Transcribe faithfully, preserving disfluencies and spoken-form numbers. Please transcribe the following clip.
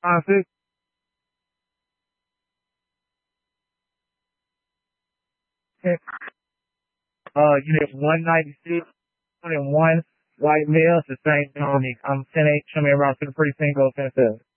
Uh, six, uh, unit one ninety-six, unit one, white male, sustained on me. I'm ten eight, show me around to the precinct, go ten seven.